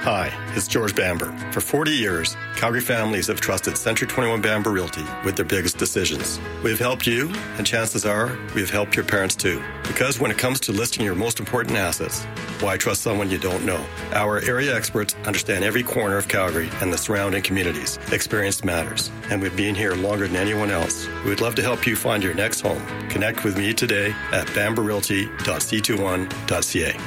Hi, it's George Bamber. For 40 years, Calgary families have trusted Century 21 Bamber Realty with their biggest decisions. We've helped you, and chances are we've helped your parents too. Because when it comes to listing your most important assets, why trust someone you don't know? Our area experts understand every corner of Calgary and the surrounding communities. Experience matters, and we've been here longer than anyone else. We would love to help you find your next home. Connect with me today at bamberrealty.c21.ca.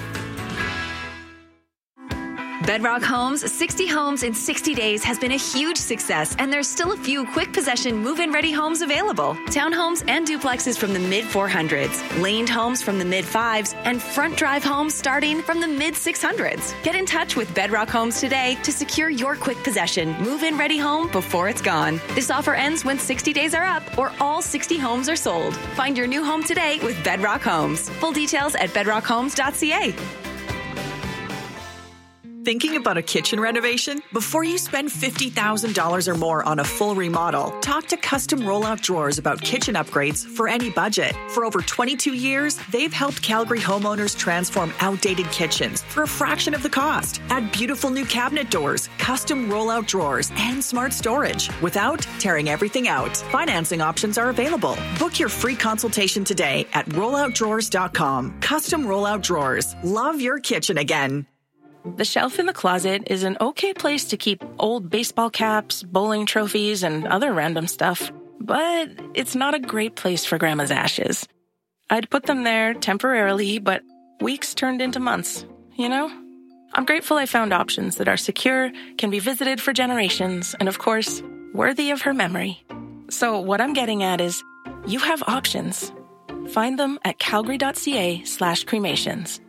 Bedrock Homes, 60 homes in 60 days has been a huge success, and there's still a few quick possession move-in ready homes available. Townhomes and duplexes from the mid-400s, laned homes from the mid-5s, and front drive homes starting from the mid-600s. Get in touch with Bedrock Homes today to secure your quick possession move-in ready home before it's gone. This offer ends when 60 days are up or all 60 homes are sold. Find your new home today with Bedrock Homes. Full details at bedrockhomes.ca. Thinking about a kitchen renovation? Before you spend $50,000 or more on a full remodel, talk to Custom Rollout Drawers about kitchen upgrades for any budget. For over 22 years, they've helped Calgary homeowners transform outdated kitchens for a fraction of the cost. Add beautiful new cabinet doors, custom rollout drawers, and smart storage without tearing everything out. Financing options are available. Book your free consultation today at rolloutdrawers.com. Custom Rollout Drawers. Love your kitchen again. The shelf in the closet is an okay place to keep old baseball caps, bowling trophies, and other random stuff. But it's not a great place for Grandma's ashes. I'd put them there temporarily, but weeks turned into months, you know? I'm grateful I found options that are secure, can be visited for generations, and of course, worthy of her memory. So what I'm getting at is, you have options. Find them at calgary.ca/cremations.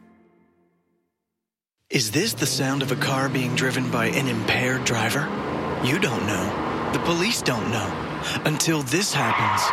Is this the sound of a car being driven by an impaired driver? You don't know. The police don't know. Until this happens.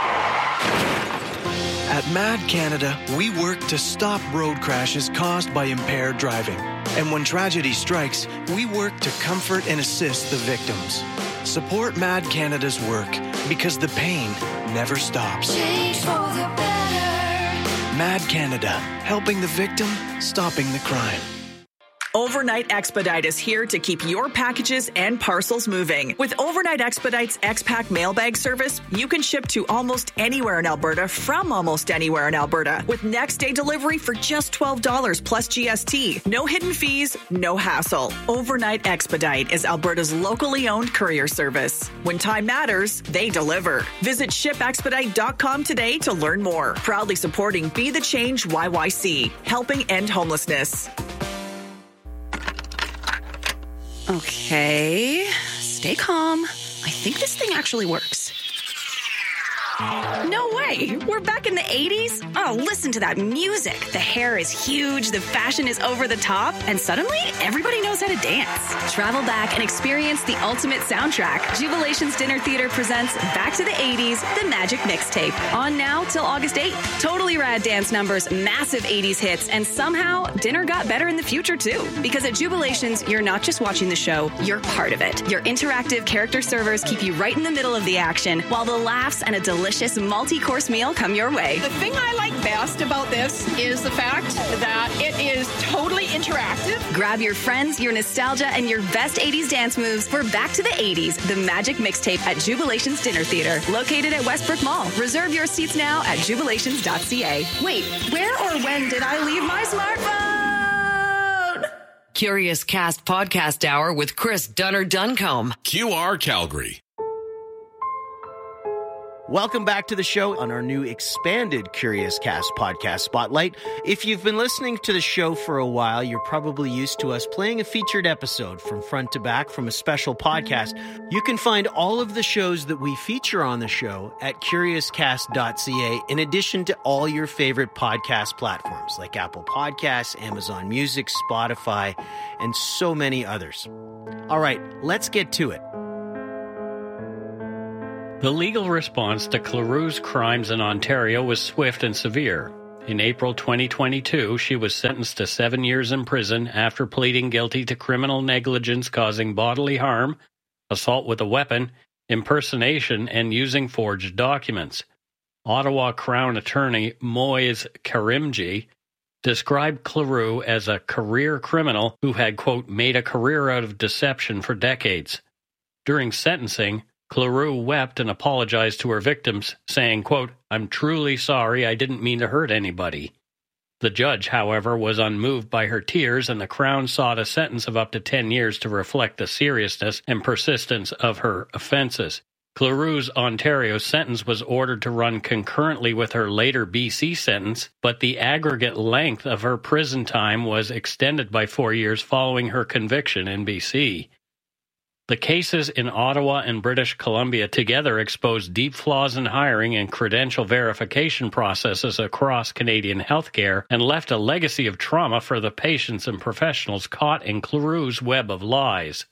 At MAD Canada, we work to stop road crashes caused by impaired driving. And when tragedy strikes, we work to comfort and assist the victims. Support MAD Canada's work because the pain never stops. Change for the better. MAD Canada, helping the victim, stopping the crime. Overnight Expedite is here to keep your packages and parcels moving. With Overnight Expedite's X-Pack mailbag service, you can ship to almost anywhere in Alberta from almost anywhere in Alberta with next day delivery for just $12 plus GST. No hidden fees, no hassle. Overnight Expedite is Alberta's locally owned courier service. When time matters, they deliver. Visit shipexpedite.com today to learn more. Proudly supporting Be the Change YYC, helping end homelessness. Okay, stay calm. I think this thing actually works. No way! We're back in the 80s? Oh, listen to that music. The hair is huge, the fashion is over the top, and suddenly everybody knows how to dance. Travel back and experience the ultimate soundtrack. Jubilation's Dinner Theater presents Back to the 80s, The Magic Mixtape. On now till August 8th. Totally rad dance numbers, massive 80s hits, and somehow dinner got better in the future too. Because at Jubilations, you're not just watching the show, you're part of it. Your interactive character servers keep you right in the middle of the action, while the laughs and a delicious multi-course meal come your way. The thing I like best about this is the fact that it is totally interactive. Grab your friends, your nostalgia, and your best 80s dance moves for Back to the 80s, The Magic Mixtape at Jubilation's Dinner Theater, located at Westbrook Mall. Reserve your seats now at jubilations.ca. Wait, where or when did I leave my smartphone? Curious Cast Podcast Hour with Chris Dunner-Duncombe. QR Calgary. Welcome back to the show on our new expanded Curious Cast podcast spotlight. If you've been listening to the show for a while, you're probably used to us playing a featured episode from front to back from a special podcast. You can find all of the shows that we feature on the show at curiouscast.ca, in addition to all your favorite podcast platforms like Apple Podcasts, Amazon Music, Spotify, and so many others. All right, let's get to it. The legal response to Claroux's crimes in Ontario was swift and severe. In April 2022, she was sentenced to 7 years in prison after pleading guilty to criminal negligence causing bodily harm, assault with a weapon, impersonation, and using forged documents. Ottawa Crown Attorney Moise Karimji described Cleroux as a career criminal who had, quote, made a career out of deception for decades. During sentencing, Cleroux wept and apologized to her victims, saying, quote, "I'm truly sorry, I didn't mean to hurt anybody." The judge, however, was unmoved by her tears, and the Crown sought a sentence of up to 10 years to reflect the seriousness and persistence of her offenses. Cleroux's Ontario sentence was ordered to run concurrently with her later BC sentence, but the aggregate length of her prison time was extended by 4 years following her conviction in BC. The cases in Ottawa and British Columbia together exposed deep flaws in hiring and credential verification processes across Canadian healthcare and left a legacy of trauma for the patients and professionals caught in Cleroux's web of lies.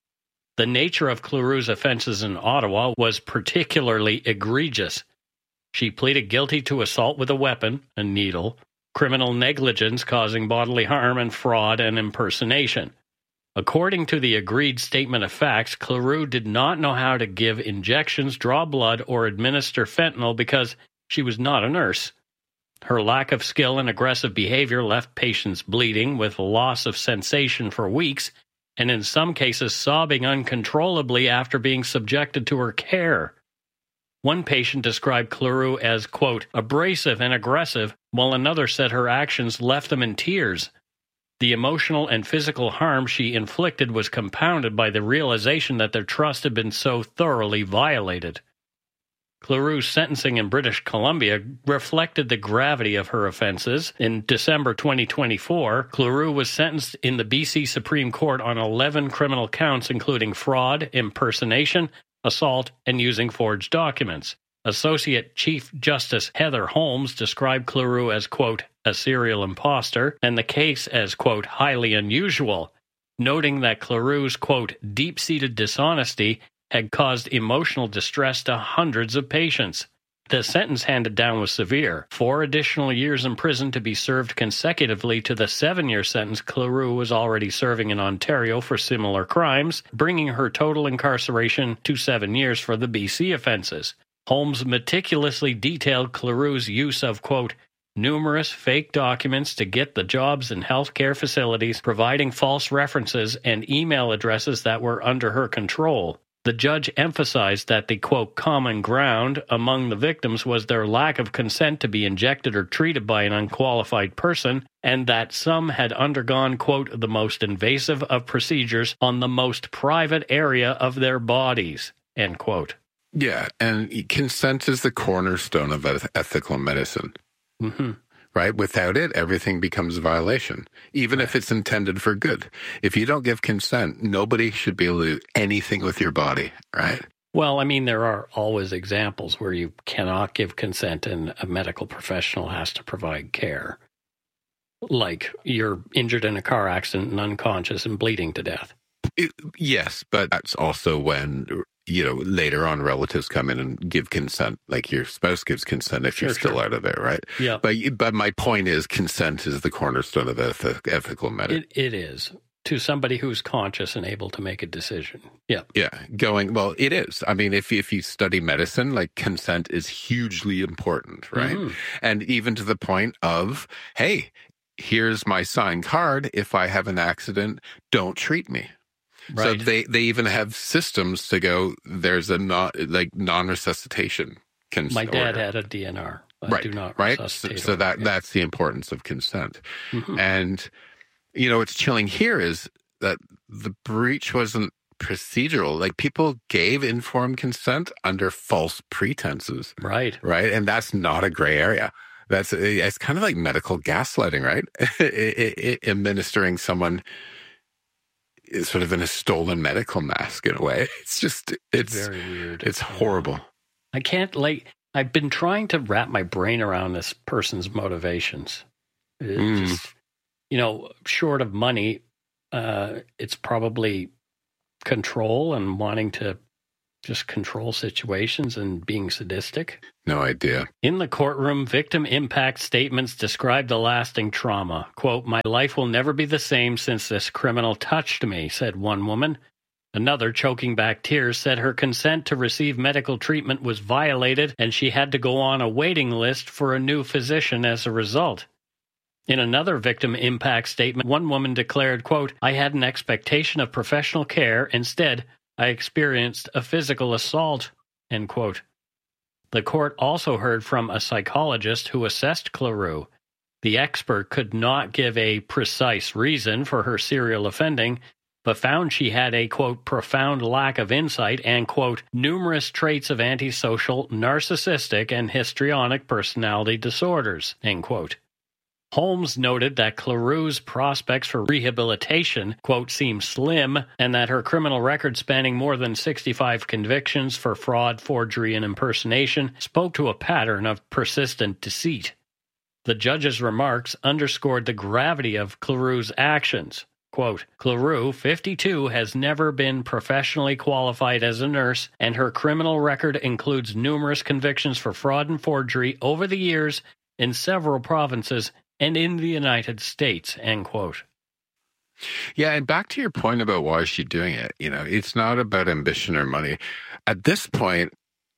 The nature of Cleroux's offenses in Ottawa was particularly egregious. She pleaded guilty to assault with a weapon, a needle, criminal negligence causing bodily harm, and fraud and impersonation. According to the agreed statement of facts, Cleroux did not know how to give injections, draw blood, or administer fentanyl because she was not a nurse. Her lack of skill and aggressive behavior left patients bleeding with loss of sensation for weeks, and in some cases sobbing uncontrollably after being subjected to her care. One patient described Cleroux as, quote, abrasive and aggressive, while another said her actions left them in tears. The emotional and physical harm she inflicted was compounded by the realization that their trust had been so thoroughly violated. Cleroux's sentencing in British Columbia reflected the gravity of her offenses. In December 2024, Cleroux was sentenced in the BC Supreme Court on 11 criminal counts, including fraud, impersonation, assault, and using forged documents. Associate Chief Justice Heather Holmes described Cleroux as, quote, a serial imposter, and the case as, quote, highly unusual, noting that Cleroux's, quote, deep-seated dishonesty had caused emotional distress to hundreds of patients. The sentence handed down was severe, 4 additional years in prison to be served consecutively to the 7-year sentence Cleroux was already serving in Ontario for similar crimes, bringing her total incarceration to 7 years for the BC offenses. Holmes meticulously detailed Cleroux's use of, quote, numerous fake documents to get the jobs in healthcare facilities, providing false references and email addresses that were under her control. The judge emphasized that the, quote, common ground among the victims was their lack of consent to be injected or treated by an unqualified person, and that some had undergone, quote, the most invasive of procedures on the most private area of their bodies, end quote. Yeah, and consent is the cornerstone of ethical medicine. Mm-hmm. Right? Without it, everything becomes a violation, even if it's intended for good. If you don't give consent, nobody should be able to do anything with your body, right? Well, I mean, there are always examples where you cannot give consent and a medical professional has to provide care. Like you're injured in a car accident and unconscious and bleeding to death. Yes, but that's also when, later on relatives come in and give consent, like your spouse gives consent if you're still out of there, right? Yeah. But my point is consent is the cornerstone of ethical medicine. It is, to somebody who's conscious and able to make a decision. Yeah. Yeah. It is. I mean, if you study medicine, like consent is hugely important, right? Mm-hmm. And even to the point of, hey, here's my signed card. If I have an accident, don't treat me. Right. So they even have systems to go, there's a non-resuscitation consent. My dad had a DNR. Do not resuscitate. So that's the importance of consent. Mm-hmm. And, what's chilling here is that the breach wasn't procedural. Like people gave informed consent under false pretenses. Right. Right. And that's not a gray area. It's kind of like medical gaslighting, right? Administering someone is sort of in a stolen medical mask in a way. It's very weird. It's horrible. I can't I've been trying to wrap my brain around this person's motivations. Just, short of money, it's probably control and wanting to just control situations and being sadistic. No idea. In the courtroom, victim impact statements described the lasting trauma. Quote, my life will never be the same since this criminal touched me, said one woman. Another, choking back tears, said her consent to receive medical treatment was violated and she had to go on a waiting list for a new physician as a result. In another victim impact statement, one woman declared, quote, "I had an expectation of professional care. Instead, I experienced a physical assault," end quote. The court also heard from a psychologist who assessed Cleroux. The expert could not give a precise reason for her serial offending, but found she had a, quote, "profound lack of insight" and, quote, "numerous traits of antisocial, narcissistic, and histrionic personality disorders," end quote. Holmes noted that Cleroux's prospects for rehabilitation, quote, "seem slim," and that her criminal record spanning more than 65 convictions for fraud, forgery, and impersonation spoke to a pattern of persistent deceit. The judge's remarks underscored the gravity of Cleroux's actions. Quote, "Cleroux, 52, has never been professionally qualified as a nurse, and her criminal record includes numerous convictions for fraud and forgery over the years in several provinces and in the United States," end quote. Yeah, and back to your point about why is she doing it, it's not about ambition or money. At this point,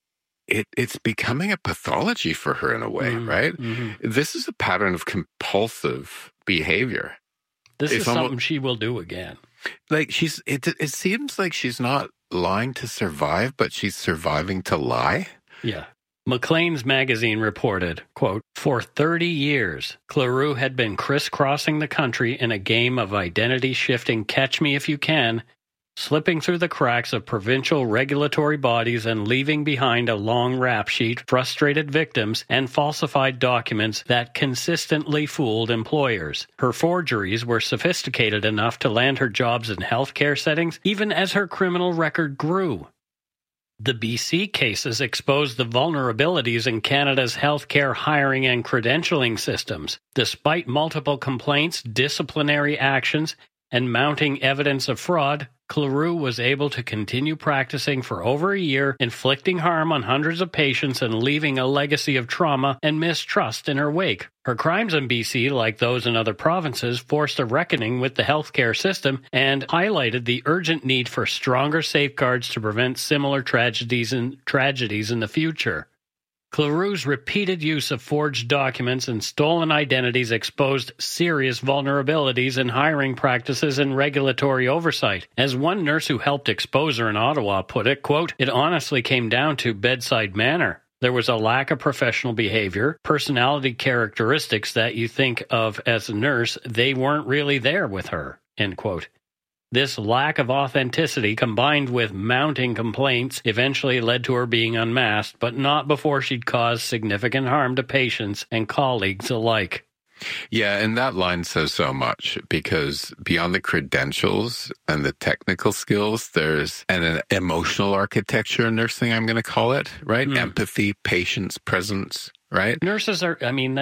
it's becoming a pathology for her in a way, right? Mm-hmm. This is a pattern of compulsive behavior. This is something she will do again. Like it seems like she's not lying to survive, but she's surviving to lie. Yeah. Maclean's magazine reported, quote, "For 30 years, Cleroux had been crisscrossing the country in a game of identity-shifting catch-me-if-you-can, slipping through the cracks of provincial regulatory bodies and leaving behind a long rap sheet, frustrated victims, and falsified documents that consistently fooled employers. Her forgeries were sophisticated enough to land her jobs in healthcare settings, even as her criminal record grew. The BC cases exposed the vulnerabilities in Canada's healthcare hiring and credentialing systems. Despite multiple complaints, disciplinary actions, and mounting evidence of fraud, Cleroux was able to continue practicing for over a year, inflicting harm on hundreds of patients and leaving a legacy of trauma and mistrust in her wake. Her crimes in BC, like those in other provinces, forced a reckoning with the healthcare system and highlighted the urgent need for stronger safeguards to prevent similar tragedies in the future. Cleroux's repeated use of forged documents and stolen identities exposed serious vulnerabilities in hiring practices and regulatory oversight. As one nurse who helped expose her in Ottawa put it, quote, "It honestly came down to bedside manner. There was a lack of professional behavior, personality characteristics that you think of as a nurse, they weren't really there with her," end quote. This lack of authenticity, combined with mounting complaints, eventually led to her being unmasked, but not before she'd caused significant harm to patients and colleagues alike. Yeah, and that line says so much, because beyond the credentials and the technical skills, there's an emotional architecture in nursing, I'm going to call it, right? Empathy, patience, presence, right? Nurses are,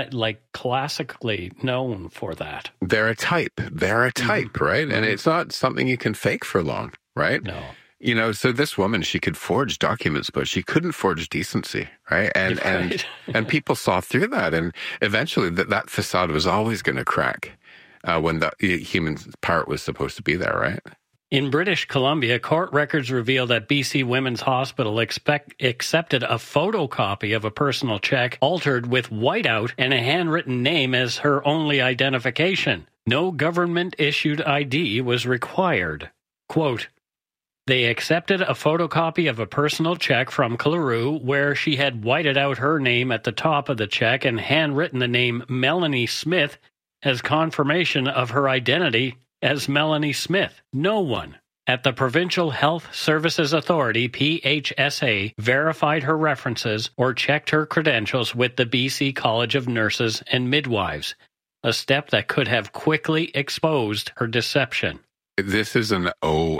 classically known for that. They're a type, right? And it's not something you can fake for long, right? No. So this woman, she could forge documents, but she couldn't forge decency, right? And people saw through that, and eventually that facade was always going to crack when the human part was supposed to be there, right? In British Columbia, court records reveal that BC Women's Hospital accepted a photocopy of a personal check altered with whiteout and a handwritten name as her only identification. No government-issued ID was required. Quote, "They accepted a photocopy of a personal check from Cleroux where she had whited out her name at the top of the check and handwritten the name Melanie Smith as confirmation of her identity as Melanie Smith. No one at the Provincial Health Services Authority, PHSA, verified her references or checked her credentials with the BC College of Nurses and Midwives, a step that could have quickly exposed her deception." This is an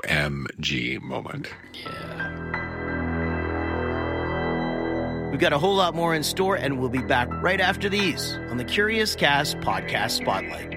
OMG moment. Yeah. We've got a whole lot more in store, and we'll be back right after these on the Curious Cast Podcast Spotlight.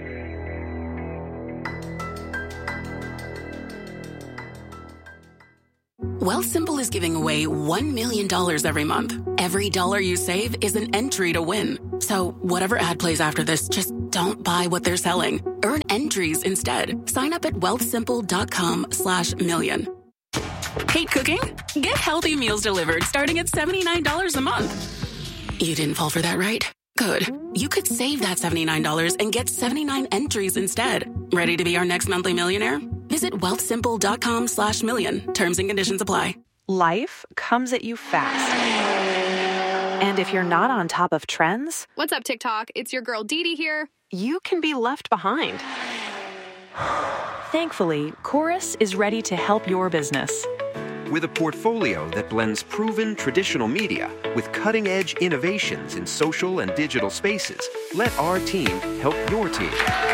Wealthsimple is giving away $1 million every month. Every dollar you save is an entry to win. So whatever ad plays after this, just don't buy what they're selling. Earn entries instead. Sign up at wealthsimple.com/million. Hate cooking? Get healthy meals delivered starting at $79 a month. You didn't fall for that, right? Good. You could save that $79 and get 79 entries instead. Ready to be our next monthly millionaire? Visit wealthsimple.com/million. Terms and conditions apply. Life comes at you fast. And if you're not on top of trends... What's up, TikTok? It's your girl Dee Dee here. You can be left behind. Thankfully, Chorus is ready to help your business. With a portfolio that blends proven traditional media with cutting-edge innovations in social and digital spaces, let our team help your team.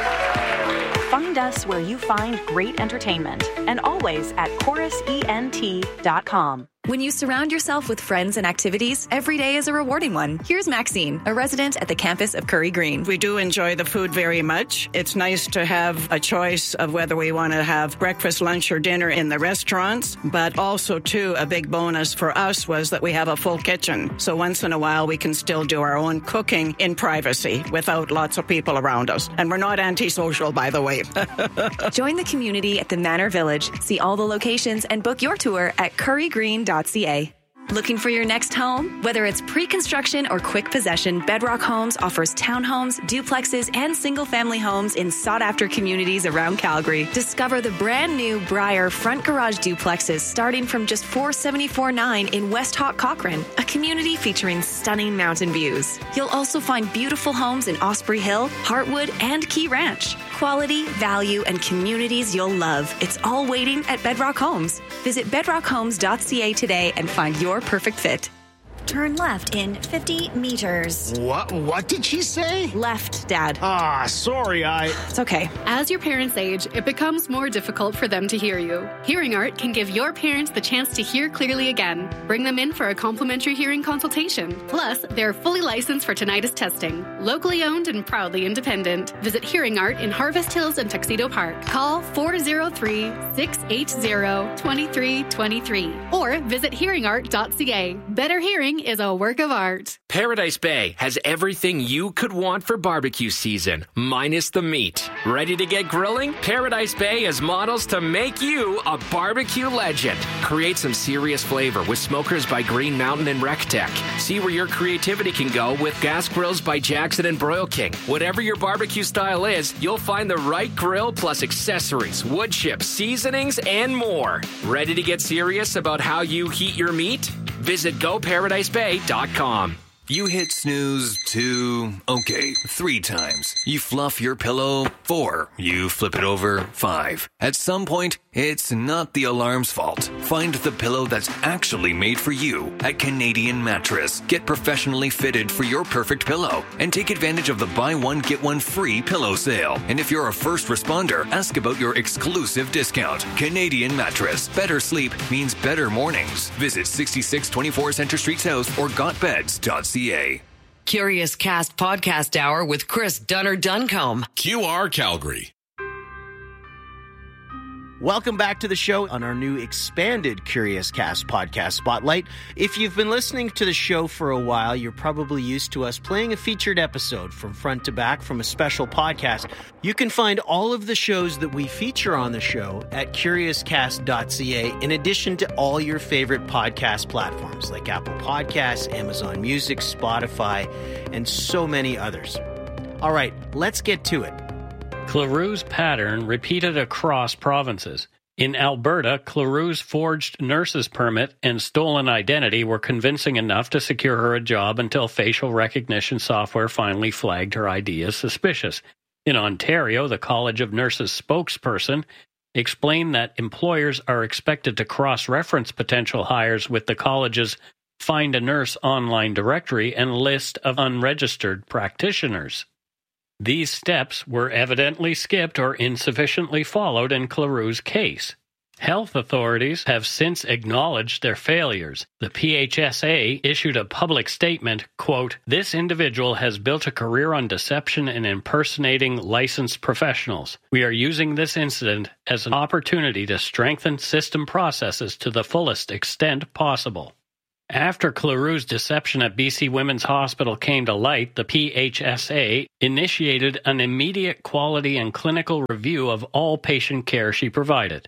Find us where you find great entertainment, and always at chorusent.com. When you surround yourself with friends and activities, every day is a rewarding one. Here's Maxine, a resident at the campus of Curry Green. We do enjoy the food very much. It's nice to have a choice of whether we want to have breakfast, lunch, or dinner in the restaurants. But also, too, a big bonus for us was that we have a full kitchen. So once in a while, we can still do our own cooking in privacy without lots of people around us. And we're not antisocial, by the way. Join the community at the Manor Village. See all the locations and book your tour at currygreen.ca. Looking for your next home? Whether it's pre-construction or quick possession, Bedrock Homes offers townhomes, duplexes, and single-family homes in sought-after communities around Calgary. Discover the brand-new Briar front garage duplexes starting from just $474.9 in West Hawk Cochrane, a community featuring stunning mountain views. You'll also find beautiful homes in Osprey Hill, Heartwood, and Key Ranch. Quality, value, and communities you'll love. It's all waiting at Bedrock Homes. Visit bedrockhomes.ca today and find your perfect fit. Turn left in 50 meters. What did she say? Left, Dad. Sorry, It's okay. As your parents age, it becomes more difficult for them to hear you. Hearing Art can give your parents the chance to hear clearly again. Bring them in for a complimentary hearing consultation. Plus, they're fully licensed for tinnitus testing. Locally owned and proudly independent. Visit Hearing Art in Harvest Hills and Tuxedo Park. Call 403-680-2323 or visit hearingart.ca. Better hearing is a work of art. Paradise Bay has everything you could want for barbecue season, minus the meat. Ready to get grilling? Paradise Bay has models to make you a barbecue legend. Create some serious flavor with smokers by Green Mountain and RecTech. See where your creativity can go with gas grills by Jackson and Broil King. Whatever your barbecue style is, you'll find the right grill plus accessories, wood chips, seasonings, and more. Ready to get serious about how you heat your meat? Visit GoParadiseBay.com. You hit snooze 3 times. You fluff your pillow 4. You flip it over 5. At some point, it's not the alarm's fault. Find the pillow that's actually made for you at Canadian Mattress. Get professionally fitted for your perfect pillow and take advantage of the buy one, get one free pillow sale. And if you're a first responder, ask about your exclusive discount. Canadian Mattress. Better sleep means better mornings. Visit 6624 Centre Street South or gotbeds.ca. Curious Cast Podcast Hour with Chris Dunner-Duncombe. QR Calgary. Welcome back to the show on our new expanded Curious Cast podcast spotlight. If you've been listening to the show for a while, you're probably used to us playing a featured episode from front to back from a special podcast. You can find all of the shows that we feature on the show at curiouscast.ca, in addition to all your favorite podcast platforms like Apple Podcasts, Amazon Music, Spotify, and so many others. All right, let's get to it. Claroux pattern repeated across provinces. In Alberta, Claroux' forged nurse's permit and stolen identity were convincing enough to secure her a job until facial recognition software finally flagged her ID as suspicious. In Ontario, the College of Nurses spokesperson explained that employers are expected to cross-reference potential hires with the college's Find a Nurse online directory and list of unregistered practitioners. These steps were evidently skipped or insufficiently followed in Claroux' case. Health authorities have since acknowledged their failures. The PHSA issued a public statement, quote, "This individual has built a career on deception and impersonating licensed professionals. We are using this incident as an opportunity to strengthen system processes to the fullest extent possible." After Claroux' deception at BC Women's Hospital came to light, the PHSA initiated an immediate quality and clinical review of all patient care she provided.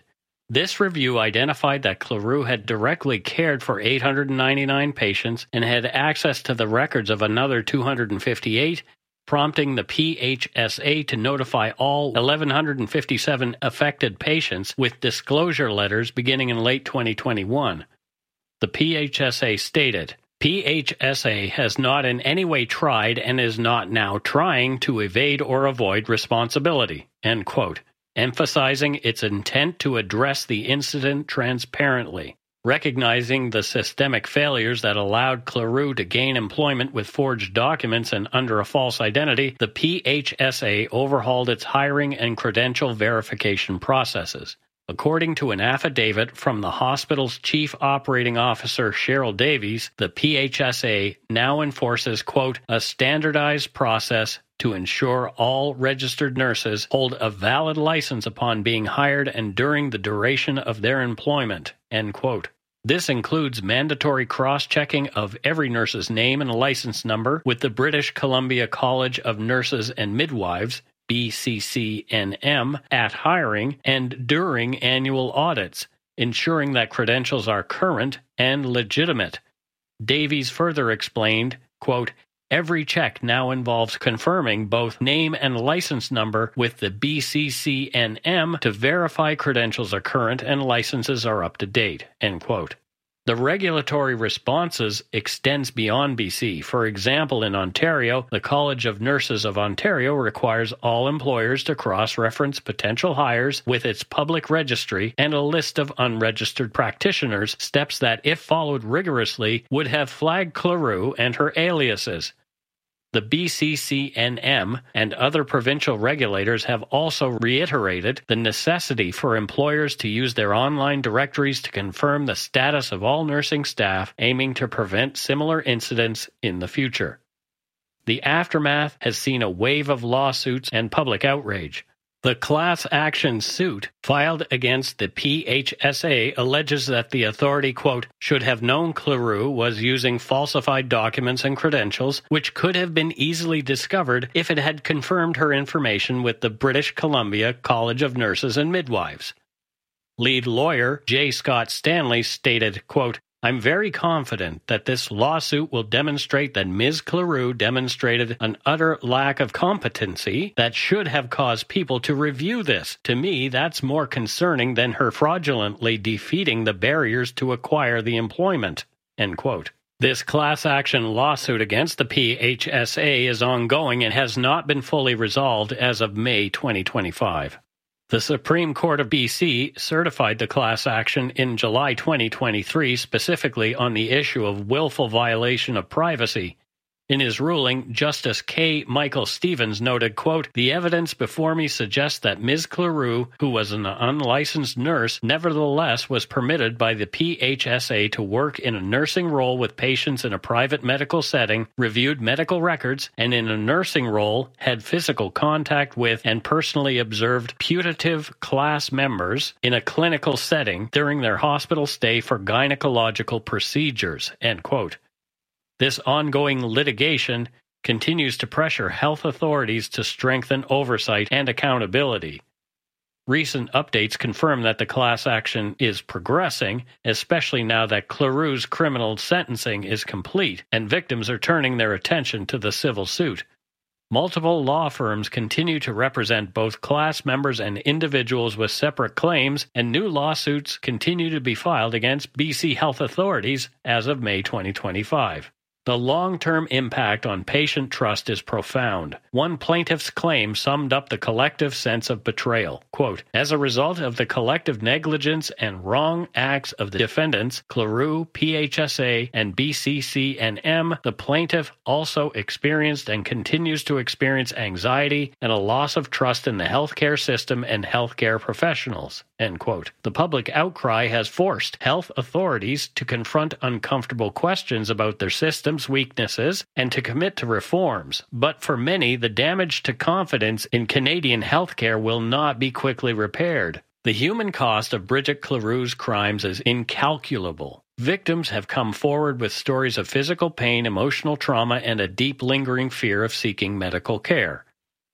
This review identified that Cleroux had directly cared for 899 patients and had access to the records of another 258, prompting the PHSA to notify all 1,157 affected patients with disclosure letters beginning in late 2021. The PHSA stated, PHSA has not in any way tried and is not now trying to evade or avoid responsibility, end quote, emphasizing its intent to address the incident transparently. Recognizing the systemic failures that allowed Cleroux to gain employment with forged documents and under a false identity, the PHSA overhauled its hiring and credential verification processes. According to an affidavit from the hospital's chief operating officer, Cheryl Davies, the PHSA now enforces, quote, a standardized process to ensure all registered nurses hold a valid license upon being hired and during the duration of their employment, end quote. This includes mandatory cross-checking of every nurse's name and license number with the British Columbia College of Nurses and Midwives, BCCNM, at hiring and during annual audits, ensuring that credentials are current and legitimate. Davies further explained, quote, every check now involves confirming both name and license number with the BCCNM to verify credentials are current and licenses are up to date, end quote. The regulatory responses extends beyond BC. For example, in Ontario, the College of Nurses of Ontario requires all employers to cross-reference potential hires with its public registry and a list of unregistered practitioners, steps that, if followed rigorously, would have flagged Cleroux and her aliases. The BCCNM and other provincial regulators have also reiterated the necessity for employers to use their online directories to confirm the status of all nursing staff, aiming to prevent similar incidents in the future. The aftermath has seen a wave of lawsuits and public outrage. The class action suit filed against the PHSA alleges that the authority, quote, should have known Cleroux was using falsified documents and credentials, which could have been easily discovered if it had confirmed her information with the British Columbia College of Nurses and Midwives. Lead lawyer J. Scott Stanley stated, quote, I'm very confident that this lawsuit will demonstrate that Ms. Cleroux demonstrated an utter lack of competency that should have caused people to review this. To me, that's more concerning than her fraudulently defeating the barriers to acquire the employment, end quote. This class action lawsuit against the PHSA is ongoing and has not been fully resolved as of May 2025. The Supreme Court of BC certified the class action in July 2023 specifically on the issue of willful violation of privacy. In his ruling, Justice K. Michael Stevens noted, quote, the evidence before me suggests that Ms. Cleroux, who was an unlicensed nurse, nevertheless was permitted by the PHSA to work in a nursing role with patients in a private medical setting, reviewed medical records, and in a nursing role had physical contact with and personally observed putative class members in a clinical setting during their hospital stay for gynecological procedures, end quote. This ongoing litigation continues to pressure health authorities to strengthen oversight and accountability. Recent updates confirm that the class action is progressing, especially now that Cleroux's criminal sentencing is complete and victims are turning their attention to the civil suit. Multiple law firms continue to represent both class members and individuals with separate claims, and new lawsuits continue to be filed against BC health authorities as of May 2025. The long-term impact on patient trust is profound. One plaintiff's claim summed up the collective sense of betrayal. Quote, as a result of the collective negligence and wrong acts of the defendants, Cleroux, PHSA, and BCCNM, the plaintiff also experienced and continues to experience anxiety and a loss of trust in the healthcare system and healthcare professionals. End quote. The public outcry has forced health authorities to confront uncomfortable questions about their system's weaknesses and to commit to reforms. But for many, the damage to confidence in Canadian healthcare will not be quickly repaired. The human cost of Bridget Cleroux's crimes is incalculable. Victims have come forward with stories of physical pain, emotional trauma, and a deep lingering fear of seeking medical care.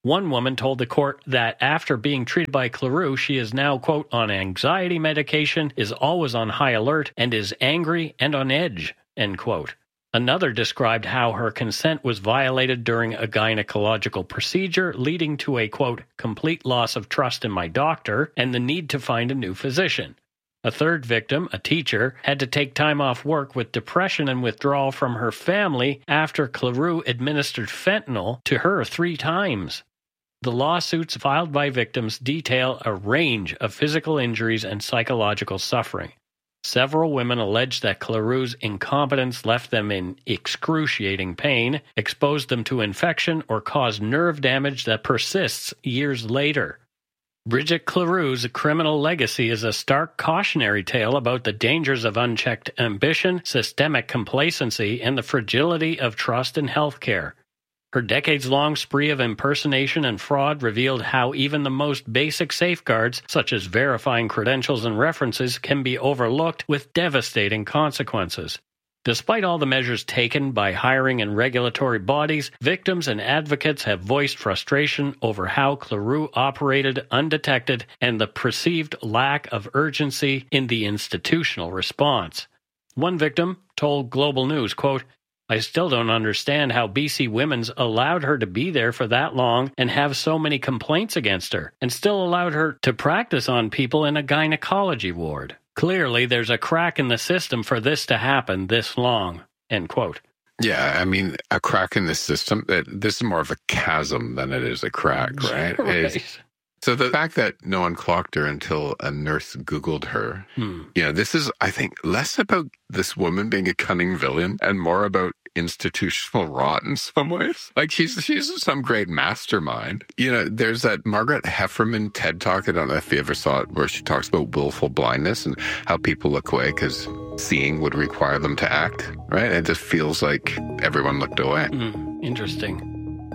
One woman told the court that after being treated by Cleroux, she is now, quote, on anxiety medication, is always on high alert, and is angry and on edge, end quote. Another described how her consent was violated during a gynecological procedure, leading to a, quote, complete loss of trust in my doctor and the need to find a new physician. A third victim, a teacher, had to take time off work with depression and withdrawal from her family after Cleroux administered fentanyl to her 3 times. The lawsuits filed by victims detail a range of physical injuries and psychological suffering. Several women allege that Cleroux's incompetence left them in excruciating pain, exposed them to infection, or caused nerve damage that persists years later. Brigitte Cleroux's criminal legacy is a stark cautionary tale about the dangers of unchecked ambition, systemic complacency, and the fragility of trust in healthcare. Her decades-long spree of impersonation and fraud revealed how even the most basic safeguards, such as verifying credentials and references, can be overlooked with devastating consequences. Despite all the measures taken by hiring and regulatory bodies, victims and advocates have voiced frustration over how Cleroux operated undetected and the perceived lack of urgency in the institutional response. One victim told Global News, quote, I still don't understand how BC Women's allowed her to be there for that long and have so many complaints against her, and still allowed her to practice on people in a gynecology ward. Clearly, there's a crack in the system for this to happen this long, end quote. Yeah, I mean, a crack in the system, this is more of a chasm than it is a crack, right? Right. So the fact that no one clocked her until a nurse Googled her, this is, I think, less about this woman being a cunning villain and more about institutional rot in some ways. Like she's some great mastermind. There's that Margaret Heffernan TED Talk, I don't know if you ever saw it, where she talks about willful blindness and how people look away because seeing would require them to act, right? It just feels like everyone looked away. Interesting.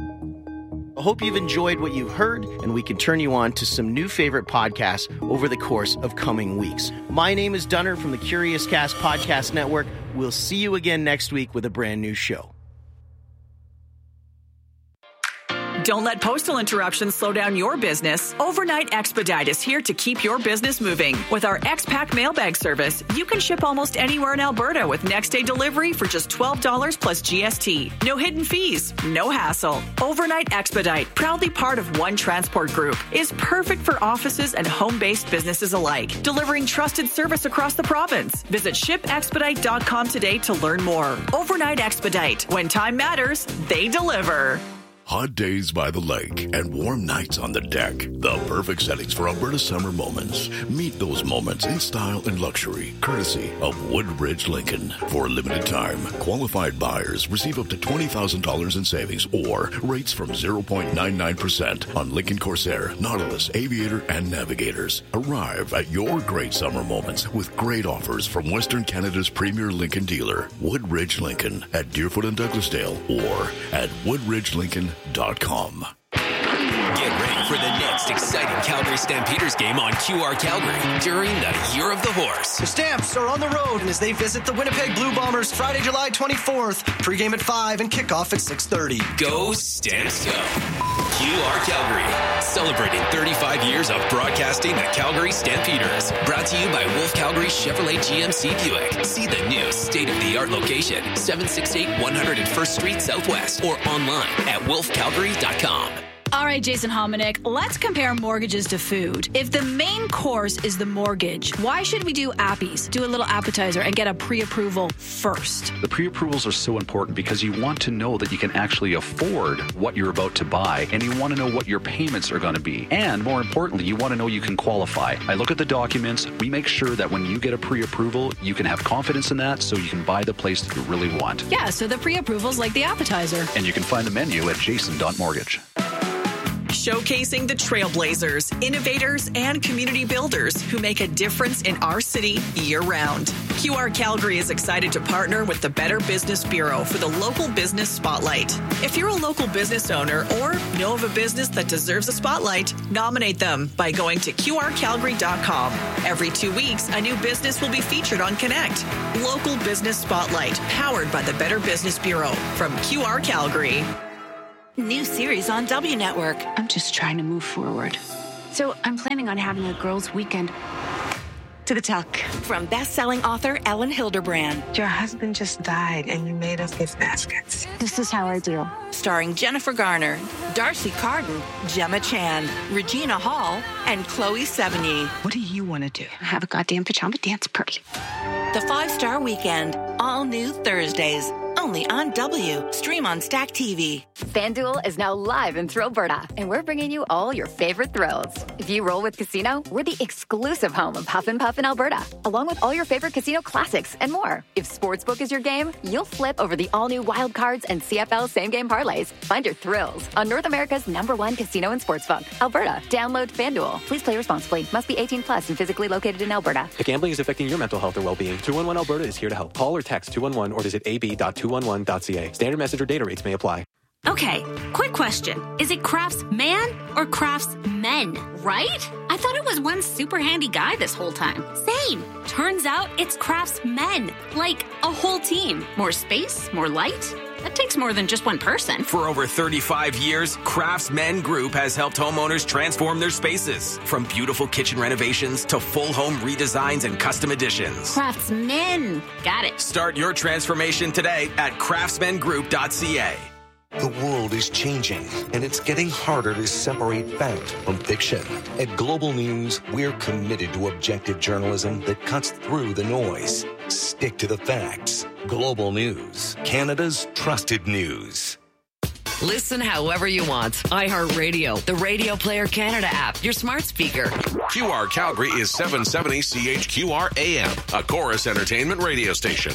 I hope you've enjoyed what you've heard, and we can turn you on to some new favorite podcasts over the course of coming weeks. My name is Dunner from the Curious Cast Podcast Network. We'll see you again next week with a brand new show. Don't let postal interruptions slow down your business. Overnight Expedite is here to keep your business moving. With our X-Pack mailbag service, you can ship almost anywhere in Alberta with next-day delivery for just $12 plus GST. No hidden fees, no hassle. Overnight Expedite, proudly part of One Transport Group, is perfect for offices and home-based businesses alike, delivering trusted service across the province. Visit shipexpedite.com today to learn more. Overnight Expedite. When time matters, they deliver. Hot days by the lake and warm nights on the deck. The perfect settings for Alberta summer moments. Meet those moments in style and luxury, courtesy of Woodbridge Lincoln. For a limited time, qualified buyers receive up to $20,000 in savings or rates from 0.99% on Lincoln Corsair, Nautilus, Aviator, and Navigators. Arrive at your great summer moments with great offers from Western Canada's premier Lincoln dealer, Woodbridge Lincoln, at Deerfoot and Douglasdale or at woodbridgelincoln.com. Get ready for the next exciting Calgary Stampeders game on QR Calgary during the Year of the Horse. The Stamps are on the road as they visit the Winnipeg Blue Bombers Friday, July 24th. Pre-game at 5 and kickoff at 6:30. Go Stamps go. QR Calgary, celebrating 35 years of broadcasting the Calgary Stampeders. Brought to you by Wolf Calgary Chevrolet GMC Buick. See the new state-of-the-art location, 768 101st Street Southwest, or online at wolfcalgary.com. All right, Jason Hominick, let's compare mortgages to food. If the main course is the mortgage, why should we do appies, do a little appetizer, and get a pre-approval first? The pre-approvals are so important because you want to know that you can actually afford what you're about to buy, and you want to know what your payments are going to be. And more importantly, you want to know you can qualify. I look at the documents. We make sure that when you get a pre-approval, you can have confidence in that so you can buy the place that you really want. Yeah, so the pre-approval's like the appetizer. And you can find the menu at jason.mortgage. Showcasing the trailblazers, innovators, and community builders who make a difference in our city year-round. QR Calgary is excited to partner with the Better Business Bureau for the Local Business Spotlight. If you're a local business owner or know of a business that deserves a spotlight, nominate them by going to qrcalgary.com. Every 2 weeks, a new business will be featured on Connect. Local Business Spotlight, powered by the Better Business Bureau from QR Calgary. New series on W Network. I'm just trying to move forward. So I'm planning on having a girls' weekend. To the tuck. From best-selling author Ellen Hilderbrand. Your husband just died and you made us gift baskets. This is how I do. Starring Jennifer Garner, Darcy Carden, Gemma Chan, Regina Hall, and Chloe Sevigny. What do you want to do? Have a goddamn pajama dance party. The 5-Star Weekend. All new Thursdays. Only on W. Stream on Stack TV. FanDuel is now live in Thrillberta, and we're bringing you all your favorite thrills. If you roll with Casino, we're the exclusive home of Huff and Puff in Alberta, along with all your favorite casino classics and more. If Sportsbook is your game, you'll flip over the all-new Wild Cards and CFL same-game parlays. Find your thrills on North America's #1 casino and sportsbook, Alberta. Download FanDuel. Please play responsibly. Must be 18 plus and physically located in Alberta. If gambling is affecting your mental health or well-being, 211 Alberta is here to help. Call or text 211 or visit ab.211.ca. Standard message or data rates may apply. Okay, quick question. Is it Craftsman or Craftsmen, right? I thought it was one super handy guy this whole time. Same. Turns out it's Craftsmen, like a whole team. More space, more light. That takes more than just one person. For over 35 years, Craftsmen Group has helped homeowners transform their spaces. From beautiful kitchen renovations to full home redesigns and custom additions. Craftsmen. Got it. Start your transformation today at craftsmangroup.ca. The world is changing, and it's getting harder to separate fact from fiction. At Global News, we're committed to objective journalism that cuts through the noise. Stick to the facts. Global News, Canada's trusted news. Listen however you want. iHeartRadio, the Radio Player Canada app, your smart speaker. QR Calgary is 770 CHQR AM, a Chorus Entertainment radio station.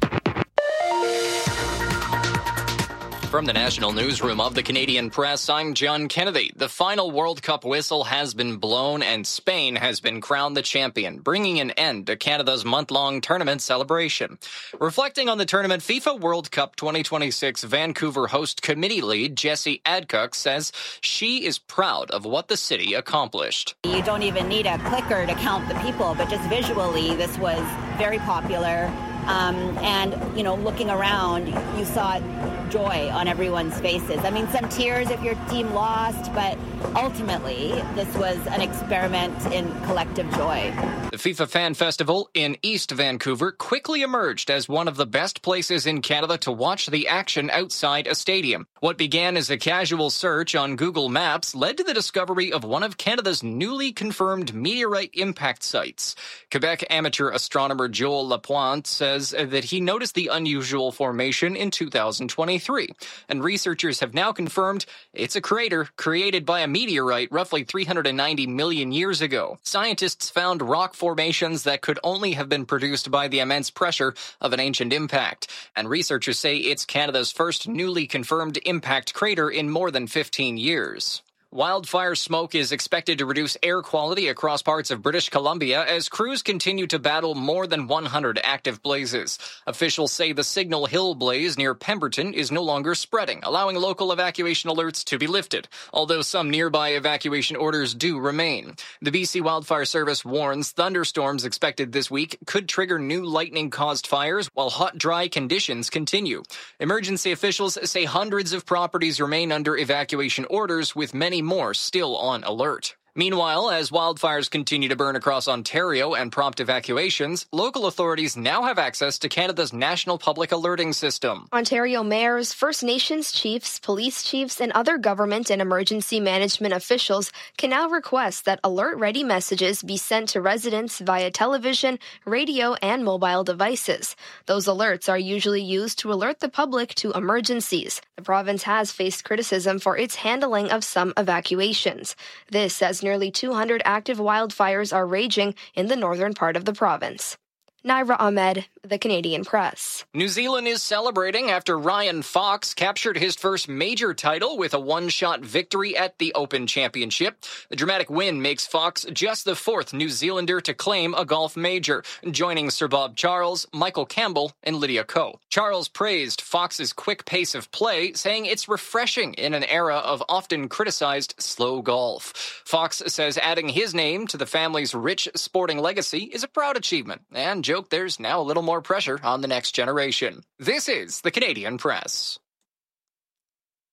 From the National Newsroom of the Canadian Press, I'm John Kennedy. The final World Cup whistle has been blown and Spain has been crowned the champion, bringing an end to Canada's month-long tournament celebration. Reflecting on the tournament, FIFA World Cup 2026 Vancouver host committee lead Jessie Adcock says she is proud of what the city accomplished. You don't even need a clicker to count the people, but just visually, this was very popular. And, you know, looking around, you saw joy on everyone's faces. I mean, some tears if your team lost, but ultimately, this was an experiment in collective joy. The FIFA Fan Festival in East Vancouver quickly emerged as one of the best places in Canada to watch the action outside a stadium. What began as a casual search on Google Maps led to the discovery of one of Canada's newly confirmed meteorite impact sites. Quebec amateur astronomer Joel Lapointe says that he noticed the unusual formation in 2023, and researchers have now confirmed it's a crater created by a meteorite roughly 390 million years ago. Scientists found rock formations that could only have been produced by the immense pressure of an ancient impact, and researchers say it's Canada's first newly confirmed impact crater in more than 15 years. Wildfire smoke is expected to reduce air quality across parts of British Columbia as crews continue to battle more than 100 active blazes. Officials say the Signal Hill blaze near Pemberton is no longer spreading, allowing local evacuation alerts to be lifted, although some nearby evacuation orders do remain. The BC Wildfire Service warns thunderstorms expected this week could trigger new lightning-caused fires while hot, dry conditions continue. Emergency officials say hundreds of properties remain under evacuation orders, with many more still on alert. Meanwhile, as wildfires continue to burn across Ontario and prompt evacuations, local authorities now have access to Canada's National Public Alerting System. Ontario mayors, First Nations chiefs, police chiefs, and other government and emergency management officials can now request that alert-ready messages be sent to residents via television, radio, and mobile devices. Those alerts are usually used to alert the public to emergencies. The province has faced criticism for its handling of some evacuations. This as nearly 200 active wildfires are raging in the northern part of the province. Naira Ahmed, The Canadian Press. New Zealand is celebrating after Ryan Fox captured his first major title with a one-shot victory at the Open Championship. The dramatic win makes Fox just the fourth New Zealander to claim a golf major, joining Sir Bob Charles, Michael Campbell, and Lydia Ko. Charles praised Fox's quick pace of play, saying it's refreshing in an era of often criticized slow golf. Fox says adding his name to the family's rich sporting legacy is a proud achievement, and there's now a little more pressure on the next generation. This is the Canadian Press.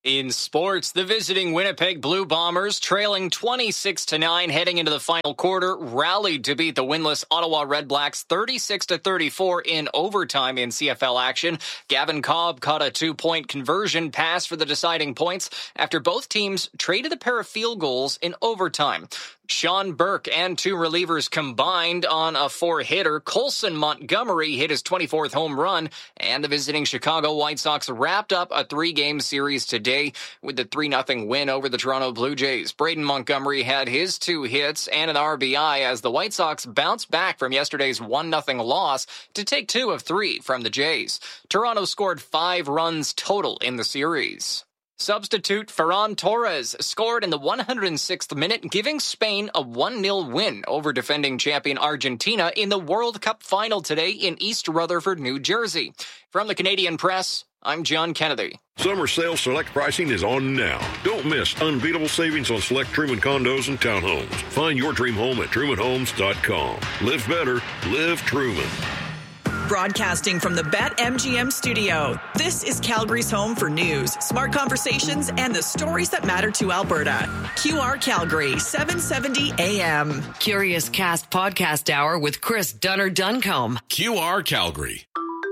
In sports, the visiting Winnipeg Blue Bombers, trailing 26-9 heading into the final quarter, rallied to beat the winless Ottawa Redblacks 36-34 in overtime in CFL action. Gavin Cobb caught a 2-point conversion pass for the deciding points after both teams traded a pair of field goals in overtime. Sean Burke and 2 relievers combined on a 4-hitter. Colson Montgomery hit his 24th home run, and the visiting Chicago White Sox wrapped up a 3-game series today with the 3-0 win over the Toronto Blue Jays. Braden Montgomery had his 2 hits and an RBI as the White Sox bounced back from yesterday's 1-0 loss to take 2 of 3 from the Jays. Toronto scored 5 runs total in the series. Substitute Ferran Torres scored in the 106th minute, giving Spain a 1-0 win over defending champion Argentina in the World Cup final today in East Rutherford, New Jersey. From the Canadian Press, I'm John Kennedy. Summer sale select pricing is on now. Don't miss unbeatable savings on select Truman condos and townhomes. Find your dream home at trumanhomes.com. Live better, live Truman. Broadcasting from the BetMGM studio, this is Calgary's home for news, smart conversations, and the stories that matter to Alberta. QR Calgary, 770 AM. Curious Cast Podcast Hour with Chris Dunner-Duncombe. QR Calgary.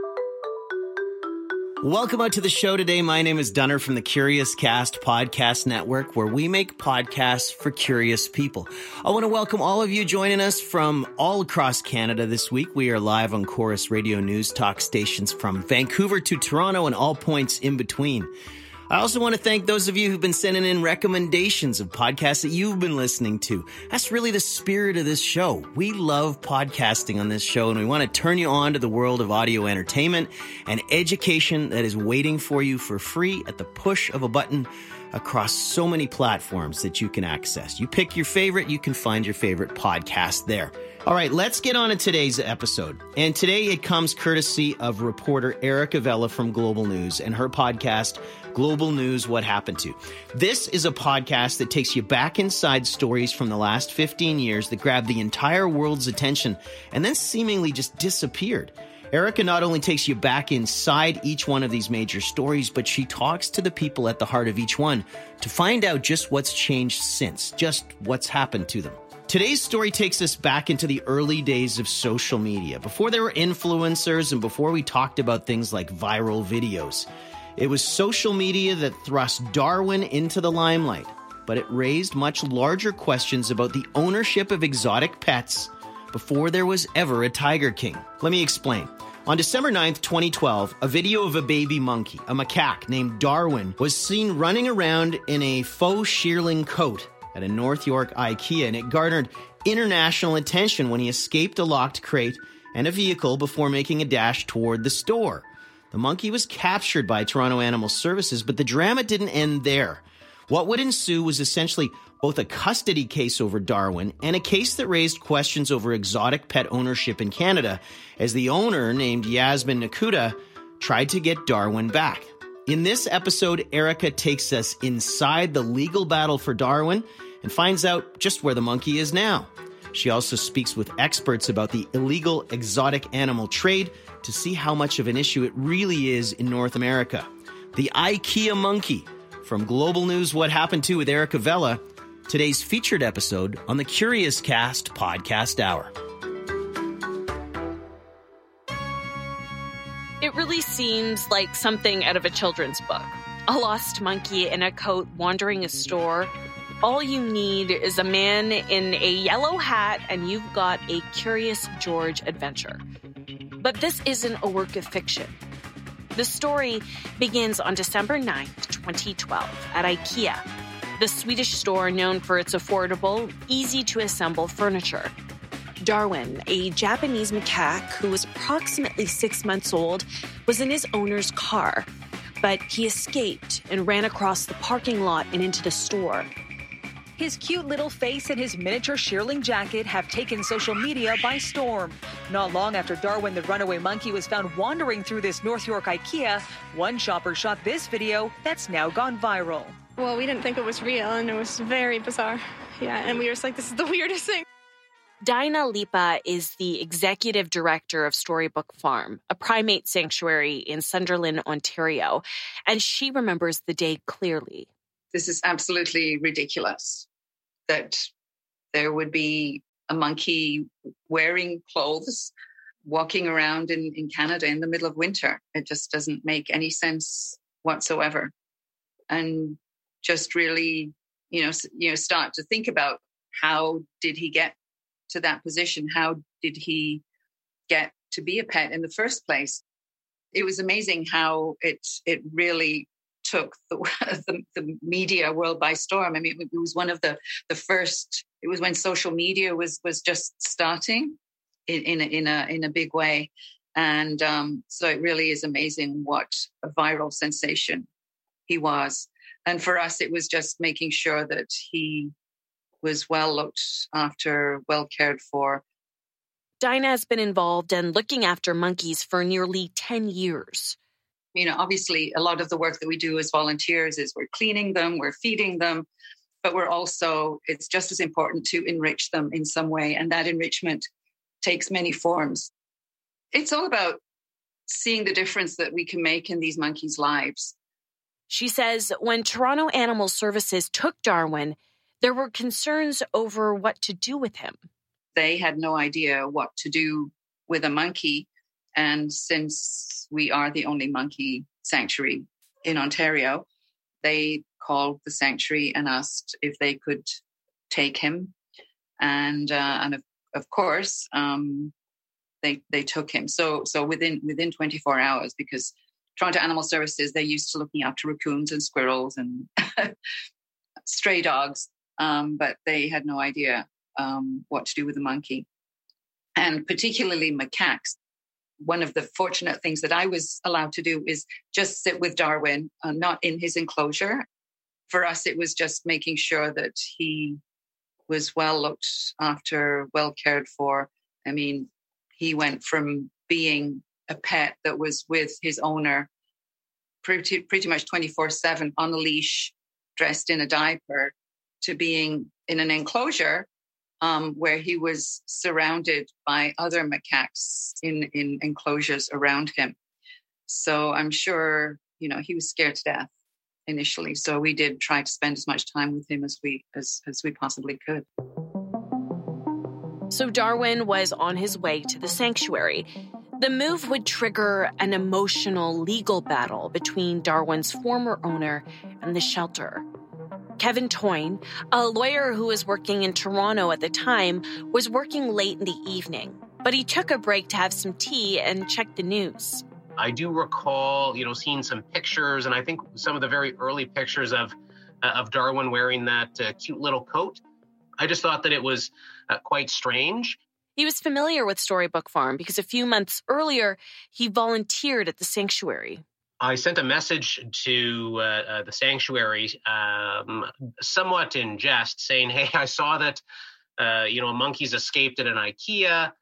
Welcome out to the show today. My name is Dunner from the Curious Cast Podcast Network, where we make podcasts for curious people. I want to welcome all of you joining us from all across Canada this week. We are live on Chorus Radio News Talk stations from Vancouver to Toronto and all points in between. I also want to thank those of you who've been sending in recommendations of podcasts that you've been listening to. That's really the spirit of this show. We love podcasting on this show, and we want to turn you on to the world of audio entertainment and education that is waiting for you for free at the push of a button across so many platforms that you can access. You pick your favorite, you can find your favorite podcast there. All right, let's get on to today's episode. And today it comes courtesy of reporter Erica Vella from Global News and her podcast, Global News, What Happened To. This is a podcast that takes you back inside stories from the last 15 years that grabbed the entire world's attention and then seemingly just disappeared. Erica not only takes you back inside each one of these major stories, but she talks to the people at the heart of each one to find out just what's changed since, just what's happened to them. Today's story takes us back into the early days of social media, before there were influencers and before we talked about things like viral videos. It was social media that thrust Darwin into the limelight, but it raised much larger questions about the ownership of exotic pets before there was ever a Tiger King. Let me explain. On December 9th, 2012, a video of a baby monkey, a macaque named Darwin, was seen running around in a faux shearling coat at a North York IKEA, and it garnered international attention when he escaped a locked crate and a vehicle before making a dash toward the store. The monkey was captured by Toronto Animal Services, but the drama didn't end there. What would ensue was essentially both a custody case over Darwin and a case that raised questions over exotic pet ownership in Canada, as the owner, named Yasmin Nakuda, tried to get Darwin back. In this episode, Erica takes us inside the legal battle for Darwin and finds out just where the monkey is now. She also speaks with experts about the illegal exotic animal trade to see how much of an issue it really is in North America. The IKEA monkey. From Global News, What Happened To with Erica Vella, today's featured episode on the Curious Cast Podcast Hour. It really seems like something out of a children's book. A lost monkey in a coat wandering a store. All you need is a man in a yellow hat and you've got a Curious George adventure. But this isn't a work of fiction. The story begins on December 9th, 2012 at IKEA, the Swedish store known for its affordable, easy-to-assemble furniture. Darwin, a Japanese macaque who was approximately 6 months old, was in his owner's car, but he escaped and ran across the parking lot and into the store. His cute little face and his miniature shearling jacket have taken social media by storm. Not long after Darwin the runaway monkey was found wandering through this North York IKEA, one shopper shot this video that's now gone viral. Well, we didn't think it was real, and it was very bizarre. Yeah, and we were just like, this is the weirdest thing. Dinah Lipa is the executive director of Storybook Farm, a primate sanctuary in Sunderland, Ontario, and she remembers the day clearly. This is absolutely ridiculous that there would be a monkey wearing clothes, walking around in Canada in the middle of winter. It just doesn't make any sense whatsoever. And just really, start to think about, how did he get to that position? How did he get to be a pet in the first place? It was amazing how it really took the media world by storm. I mean, it was one of the first. It was when social media was just starting in a big way, and so it really is amazing what a viral sensation he was. And for us, it was just making sure that he was well looked after, well cared for. Dinah has been involved in looking after monkeys for nearly 10 years. Obviously, a lot of the work that we do as volunteers is we're cleaning them, we're feeding them, but it's just as important to enrich them in some way. And that enrichment takes many forms. It's all about seeing the difference that we can make in these monkeys' lives. She says when Toronto Animal Services took Darwin, there were concerns over what to do with him. They had no idea what to do with a monkey. And since we are the only monkey sanctuary in Ontario, they called the sanctuary and asked if they could take him. And of course, they took him. So within 24 hours, because Toronto Animal Services, they're used to looking after raccoons and squirrels and stray dogs, but they had no idea what to do with the monkey. And particularly macaques. One of the fortunate things that I was allowed to do is just sit with Darwin, not in his enclosure. For us, it was just making sure that he was well looked after, well cared for. I mean, he went from being a pet that was with his owner pretty much 24/7 on a leash, dressed in a diaper, to being in an enclosure where he was surrounded by other macaques in enclosures around him. So I'm sure, he was scared to death initially. So we did try to spend as much time with him as we possibly could. So Darwin was on his way to the sanctuary. The move would trigger an emotional legal battle between Darwin's former owner and the shelter. Kevin Toyne, a lawyer who was working in Toronto at the time, was working late in the evening, but he took a break to have some tea and check the news. I do recall, seeing some pictures, and I think some of the very early pictures of Darwin wearing that cute little coat. I just thought that it was quite strange. He was familiar with Storybook Farm because a few months earlier, he volunteered at the sanctuary. I sent a message to the sanctuary, somewhat in jest, saying, hey, I saw that, monkeys escaped at an IKEA.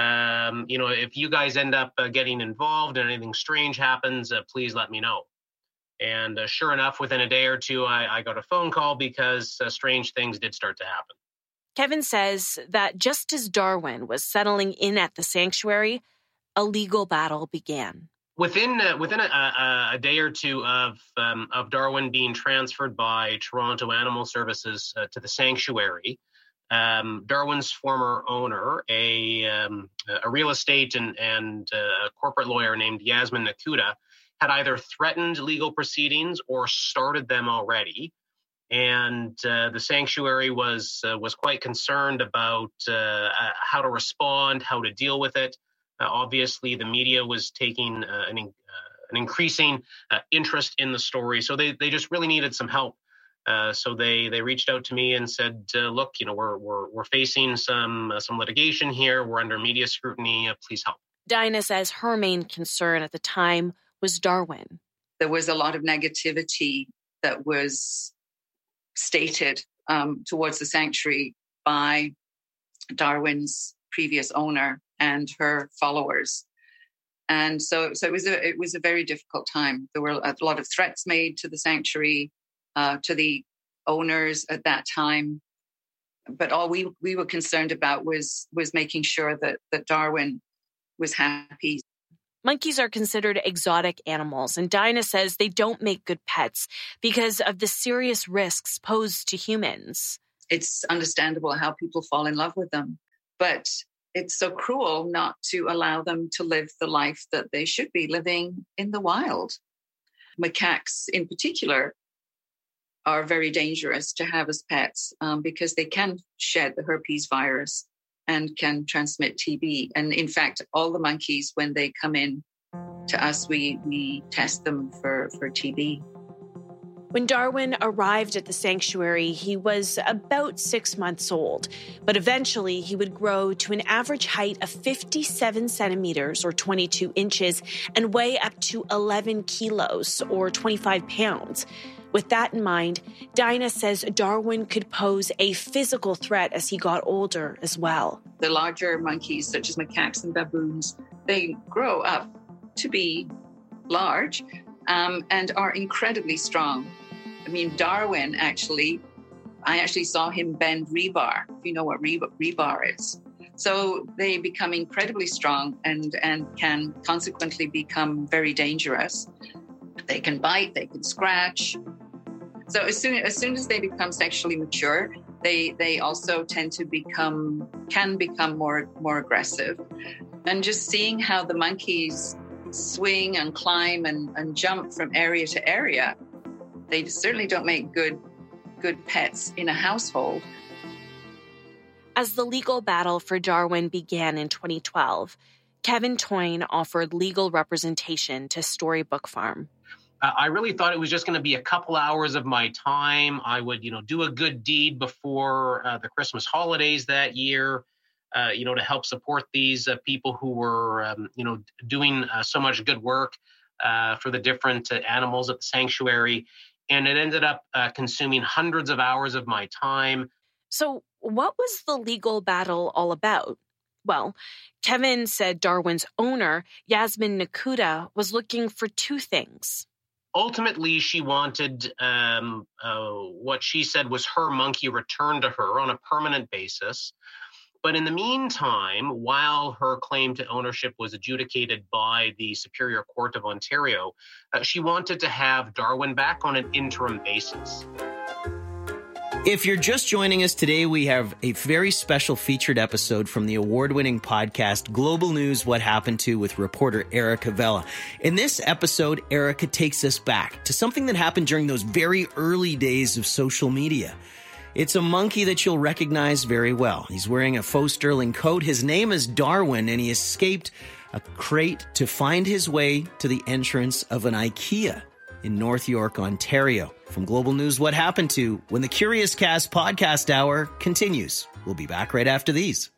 If you guys end up getting involved and anything strange happens, please let me know. And sure enough, within a day or two, I got a phone call because strange things did start to happen. Kevin says that just as Darwin was settling in at the sanctuary, a legal battle began. Within a day or two of Darwin being transferred by Toronto Animal Services to the sanctuary, Darwin's former owner, a real estate and a corporate lawyer named Yasmin Nakuda, had either threatened legal proceedings or started them already. And the sanctuary was quite concerned about how to respond, how to deal with it. Obviously, the media was taking an increasing interest in the story, so they just really needed some help. So they reached out to me and said, "Look, we're facing some litigation here. We're under media scrutiny. Please help." Dinah says her main concern at the time was Darwin. There was a lot of negativity that was stated towards the sanctuary by Darwin's previous owner and her followers. And so it was a very difficult time. There were a lot of threats made to the sanctuary, to the owners at that time. But all we were concerned about was making sure that Darwin was happy. Monkeys are considered exotic animals, and Dinah says they don't make good pets because of the serious risks posed to humans. It's understandable how people fall in love with them, but it's so cruel not to allow them to live the life that they should be living in the wild. Macaques in particular are very dangerous to have as pets because they can shed the herpes virus and can transmit TB. And in fact, all the monkeys, when they come in to us, we test them for TB. When Darwin arrived at the sanctuary, he was about 6 months old, but eventually he would grow to an average height of 57 centimeters or 22 inches and weigh up to 11 kilos or 25 pounds. With that in mind, Dinah says Darwin could pose a physical threat as he got older as well. The larger monkeys, such as macaques and baboons, they grow up to be large and are incredibly strong. I mean, Darwin I actually saw him bend rebar, if you know what rebar is. So they become incredibly strong and can consequently become very dangerous. They can bite, they can scratch. So as soon as they become sexually mature, they also tend to can become more aggressive. And just seeing how the monkeys swing and climb and jump from area to area, they certainly don't make good pets in a household. As the legal battle for Darwin began in 2012, Kevin Toyne offered legal representation to Storybook Farm. I really thought it was just going to be a couple hours of my time. I would, do a good deed before the Christmas holidays that year, to help support these people who were, doing so much good work for the different animals at the sanctuary. And it ended up consuming hundreds of hours of my time. So what was the legal battle all about? Well, Kevin said Darwin's owner, Yasmin Nakuda, was looking for two things. Ultimately, she wanted what she said was her monkey returned to her on a permanent basis. But in the meantime, while her claim to ownership was adjudicated by the Superior Court of Ontario, she wanted to have Darwin back on an interim basis. If you're just joining us today, we have a very special featured episode from the award-winning podcast Global News What Happened To with reporter Erica Vela. In this episode, Erica takes us back to something that happened during those very early days of social media. It's a monkey that you'll recognize very well. He's wearing a faux sterling coat. His name is Darwin, and he escaped a crate to find his way to the entrance of an IKEA in North York, Ontario. From Global News What Happened To, when the Curious Cast podcast hour continues. We'll be back right after these.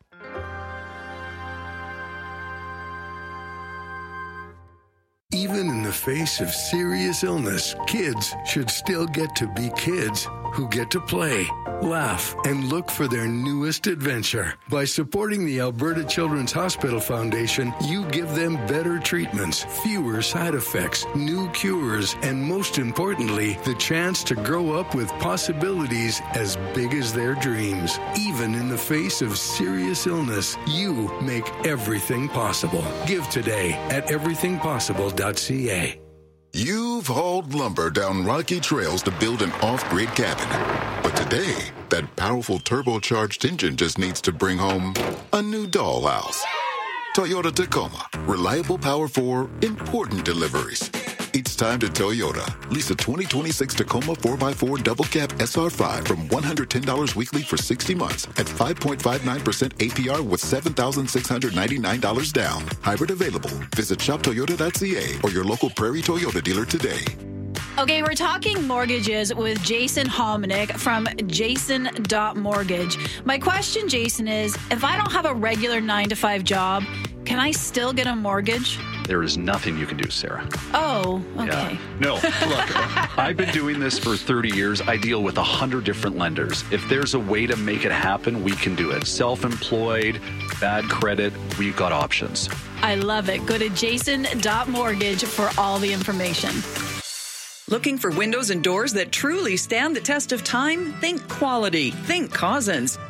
Even in the face of serious illness, kids should still get to be kids who get to play, laugh, and look for their newest adventure. By supporting the Alberta Children's Hospital Foundation, you give them better treatments, fewer side effects, new cures, and most importantly, the chance to grow up with possibilities as big as their dreams. Even in the face of serious illness, you make everything possible. Give today at everythingpossible.ca. You've hauled lumber down rocky trails to build an off-grid cabin. But today, that powerful turbocharged engine just needs to bring home a new dollhouse. Toyota Tacoma. Reliable power for important deliveries. It's time to Toyota. Lease a 2026 Tacoma 4x4 double cab SR5 from $110 weekly for 60 months at 5.59% APR with $7,699 down. Hybrid available. Visit shoptoyota.ca or your local Prairie Toyota dealer today. Okay, we're talking mortgages with Jason Hominick from jason.mortgage. My question, Jason, is if I don't have a regular 9-to-5 job, can I still get a mortgage? There is nothing you can do, Sarah. Oh, okay. Yeah. No, look, I've been doing this for 30 years. I deal with 100 different lenders. If there's a way to make it happen, we can do it. Self-employed, bad credit, we've got options. I love it. Go to jason.mortgage for all the information. Looking for windows and doors that truly stand the test of time? Think quality. Think Cousins.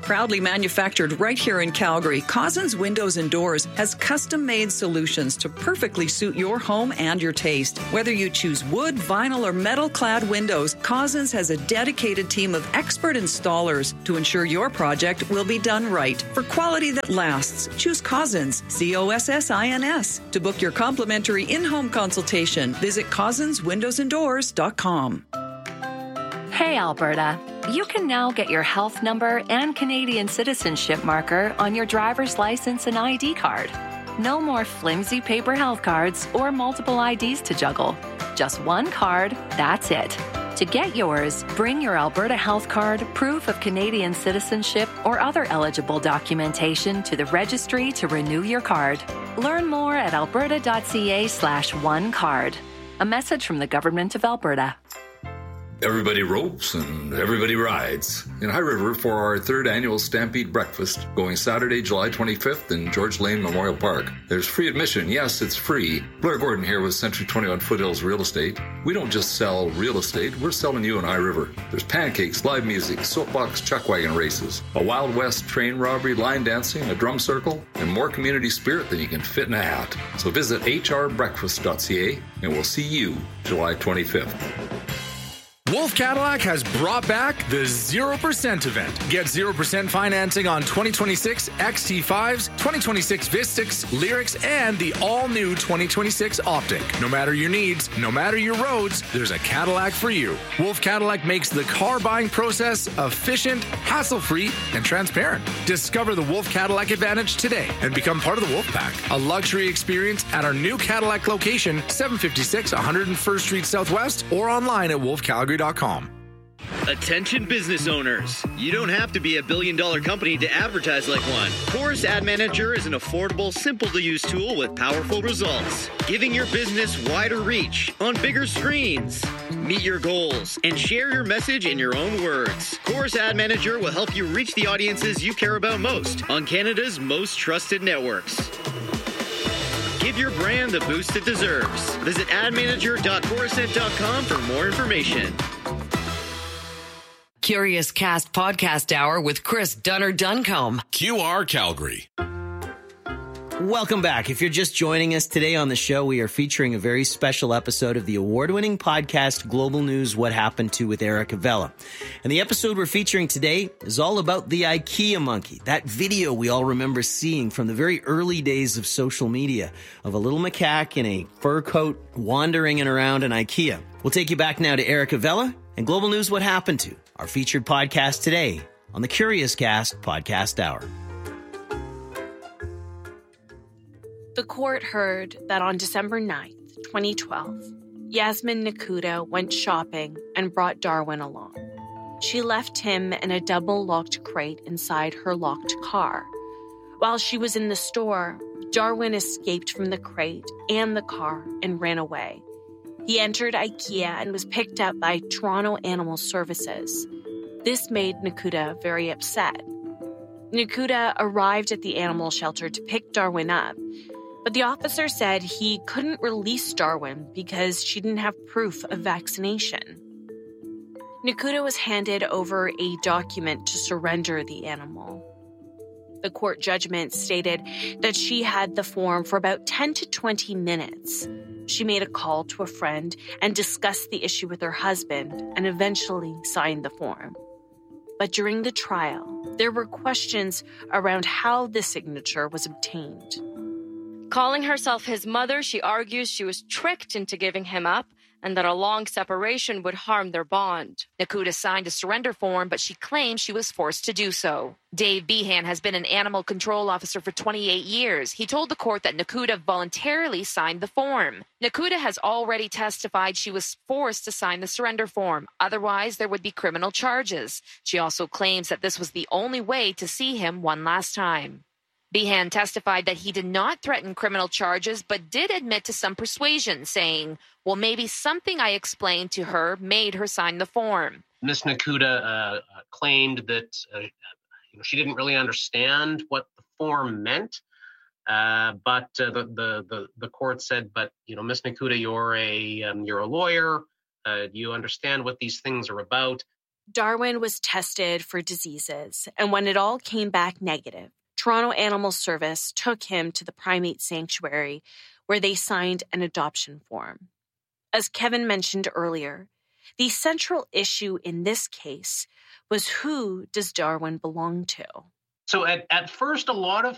Proudly manufactured right here in Calgary, Cousins Windows and Doors has custom-made solutions to perfectly suit your home and your taste. Whether you choose wood, vinyl, or metal-clad windows, Cousins has a dedicated team of expert installers to ensure your project will be done right. For quality that lasts, choose Cousins, COSSINS. To book your complimentary in-home consultation, visit CousinsWindowsandDoors.com. Hey, Alberta. You can now get your health number and Canadian citizenship marker on your driver's license and ID card. No more flimsy paper health cards or multiple IDs to juggle. Just one card, that's it. To get yours, bring your Alberta Health Card, proof of Canadian citizenship, or other eligible documentation to the registry to renew your card. Learn more at alberta.ca/onecard. A message from the Government of Alberta. Everybody ropes and everybody rides. In High River for our third annual Stampede Breakfast, going Saturday, July 25th in George Lane Memorial Park. There's free admission. Yes, it's free. Blair Gordon here with Century 21 Foothills Real Estate. We don't just sell real estate, we're selling you in High River. There's pancakes, live music, soapbox chuck wagon races, a Wild West train robbery, line dancing, a drum circle, and more community spirit than you can fit in a hat. So visit hrbreakfast.ca and we'll see you July 25th. Wolf Cadillac has brought back the 0% event. Get 0% financing on 2026 XT5s, 2026 Vistix, Lyrics, and the all-new 2026 Optic. No matter your needs, no matter your roads, there's a Cadillac for you. Wolf Cadillac makes the car buying process efficient, hassle-free, and transparent. Discover the Wolf Cadillac advantage today and become part of the Wolf Pack. A luxury experience at our new Cadillac location, 756 101st Street Southwest, or online at wolfcalgary.com. Attention business owners. You don't have to be a billion-dollar company to advertise like one. Chorus Ad Manager is an affordable, simple-to-use tool with powerful results, giving your business wider reach on bigger screens. Meet your goals and share your message in your own words. Chorus Ad Manager will help you reach the audiences you care about most on Canada's most trusted networks. Give your brand the boost it deserves. Visit admanager.coruscent.com for more information. Curious Cast Podcast Hour with Chris Dunner-Duncombe. QR Calgary. Welcome back. If you're just joining us today on the show, we are featuring a very special episode of the award-winning podcast Global News What Happened To with Erica Vella. And the episode we're featuring today is all about the IKEA monkey, that video we all remember seeing from the very early days of social media of a little macaque in a fur coat wandering around an IKEA. We'll take you back now to Erica Vella and Global News What Happened To, our featured podcast today on the Curious Cast Podcast Hour. The court heard that on December 9th, 2012, Yasmin Nakuda went shopping and brought Darwin along. She left him in a double-locked crate inside her locked car. While she was in the store, Darwin escaped from the crate and the car and ran away. He entered IKEA and was picked up by Toronto Animal Services. This made Nakuda very upset. Nakuda arrived at the animal shelter to pick Darwin up, but the officer said he couldn't release Darwin because she didn't have proof of vaccination. Nakuda was handed over a document to surrender the animal. The court judgment stated that she had the form for about 10 to 20 minutes. She made a call to a friend and discussed the issue with her husband and eventually signed the form. But during the trial, there were questions around how the signature was obtained. Calling herself his mother, she argues she was tricked into giving him up and that a long separation would harm their bond. Nakuda signed a surrender form, but she claims she was forced to do so. Dave Behan has been an animal control officer for 28 years. He told the court that Nakuda voluntarily signed the form. Nakuda has already testified she was forced to sign the surrender form. Otherwise, there would be criminal charges. She also claims that this was the only way to see him one last time. Behan testified that he did not threaten criminal charges, but did admit to some persuasion, saying, well, maybe something I explained to her made her sign the form. Ms. Nakuda claimed that she didn't really understand what the form meant, but the court said, but Ms. Nakuda, you're a lawyer. You understand what these things are about. Darwin was tested for diseases, and when it all came back negative, Toronto Animal Service took him to the primate sanctuary where they signed an adoption form. As Kevin mentioned earlier, the central issue in this case was, who does Darwin belong to? So at first, a lot of